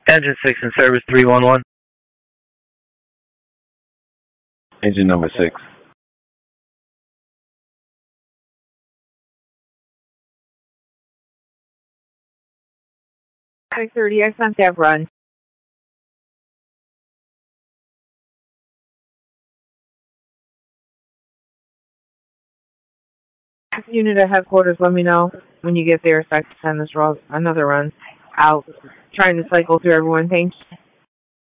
Engine 6 in service 311. Engine number 6. I-30, I sent that run. Unit at headquarters, let me know when you get there so I can send this another run out. Trying to cycle through everyone. Thanks.